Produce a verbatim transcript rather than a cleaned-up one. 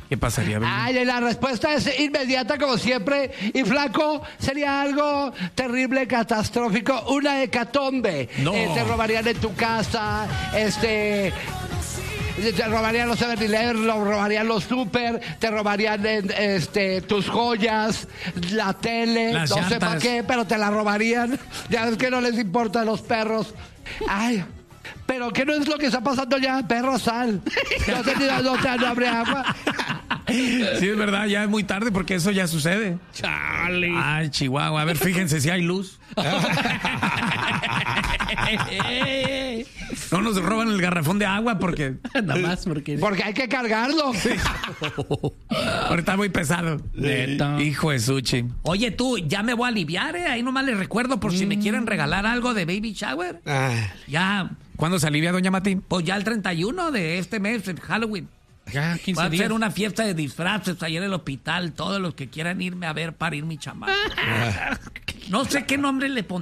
¿Qué pasaría, Baby? Ay, la respuesta es inmediata como siempre. Y flaco, sería algo terrible, catastrófico, una hecatombe. No. Eh, te robarían en tu casa, este... Te robarían los seven eleven, lo robarían los super, te robarían en, este, tus joyas, la tele, Las no sé llantas. para qué, pero te la robarían. Ya ves que no les importa a los perros. Ay, pero ¿qué no es lo que está pasando ya? Perro, sal. No, te, no, te, no abre agua. Sí, es verdad, ya es muy tarde porque eso ya sucede. Chale. Ay, Chihuahua. A ver, fíjense si hay luz. No nos roban el garrafón de agua porque Nada más porque... Porque hay que cargarlo. ahorita está muy pesado. Neta. Hijo de Suchi. Oye, tú, ya me voy a aliviar, ¿eh? Ahí nomás les recuerdo por si me quieren regalar algo de baby shower. Ah, Ya, ¿Cuándo se alivia, doña Mati? pues ya el treinta y uno de este mes, el Halloween. Ya, Va quince a días. hacer una fiesta de disfraces allá en el hospital. Todos los que quieran irme a ver parir mi chamaco. No sé qué nombre le pondré.